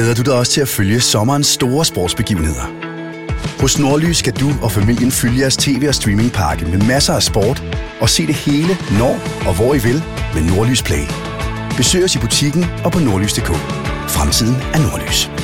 glæder du dig også til at følge sommerens store sportsbegivenheder. Hos Nordlys skal du og familien følge jeres tv- og streamingpakke med masser af sport og se det hele, når og hvor I vil med Nordlys Play. Besøg os i butikken og på nordlys.dk. Fremtiden er Nordlys.